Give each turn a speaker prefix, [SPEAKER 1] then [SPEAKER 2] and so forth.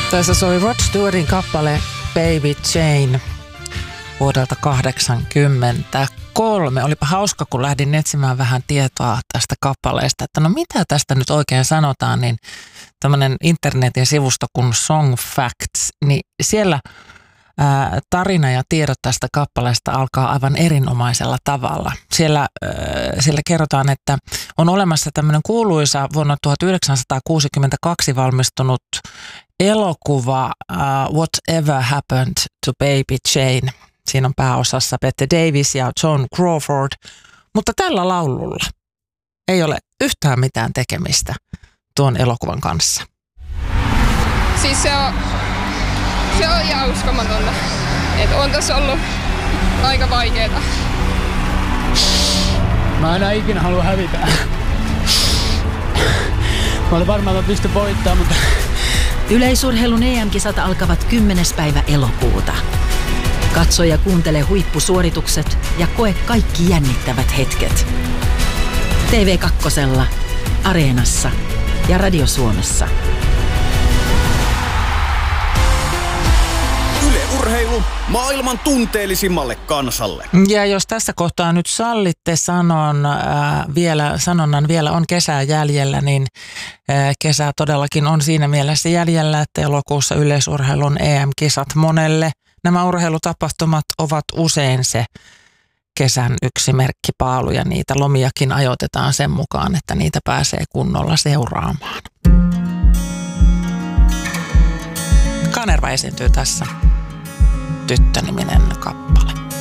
[SPEAKER 1] Tässä soi Rod Stewartin kappale Baby Jane vuodelta 1983. Olipa hauska, kun lähdin etsimään vähän tietoa tästä kappaleesta, että no mitä tästä nyt oikein sanotaan, niin tämmöinen internetin sivusto kuin Song Facts, niin siellä tarina ja tiedot tästä kappaleesta alkaa aivan erinomaisella tavalla. Siellä kerrotaan, että on olemassa tämmöinen kuuluisa vuonna 1962 valmistunut elokuva Whatever Happened to Baby Jane. Siinä on pääosassa Bette Davis ja Joan Crawford, mutta tällä laululla ei ole yhtään mitään tekemistä tuon elokuvan kanssa.
[SPEAKER 2] Siis se on ihan uskomatonta. Että on tässä ollut aika vaikeeta.
[SPEAKER 3] Mä enää ikinä halua hävitä. Mä olin varmaan, että mä pystyn voittamaan, mutta...
[SPEAKER 4] Yleisurheilun EM-kisat alkavat 10. päivä elokuuta. Katso ja kuuntele huippusuoritukset ja koe kaikki jännittävät hetket. TV2, Areenassa ja Radio Suomessa.
[SPEAKER 5] Yle Urheilu maailman tunteellisimmalle kansalle.
[SPEAKER 1] Ja jos tässä kohtaa nyt sallitte sanonnan vielä on kesää jäljellä, niin kesää todellakin on siinä mielessä jäljellä, että elokuussa yleisurheilun EM-kisat monelle. Nämä urheilutapahtumat ovat usein se kesän yksi merkkipaalu ja niitä lomiakin ajoitetaan sen mukaan, että niitä pääsee kunnolla seuraamaan. Kanerva esiintyy tässä Tyttö-niminen kappale.